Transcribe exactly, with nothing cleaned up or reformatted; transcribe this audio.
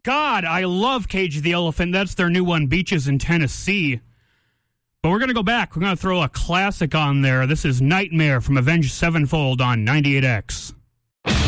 God, I love Cage the Elephant. That's their new one, Beaches in Tennessee. But we're going to go back. We're going to throw a classic on there. This is Nightmare from Avenged Sevenfold on ninety-eight X.